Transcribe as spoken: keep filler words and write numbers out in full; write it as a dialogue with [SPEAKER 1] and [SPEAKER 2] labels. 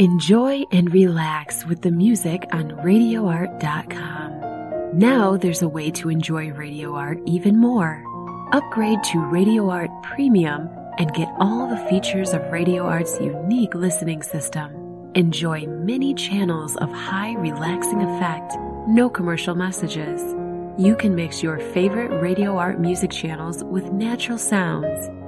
[SPEAKER 1] Enjoy and relax with the music on radio art dot com. Now there's a way to enjoy Radio Art even more. Upgrade to Radio Art Premium and get all the features of Radio Art's unique listening system. Enjoy many channels of high relaxing effect, no commercial messages. You can mix your favorite Radio Art music channels with natural sounds.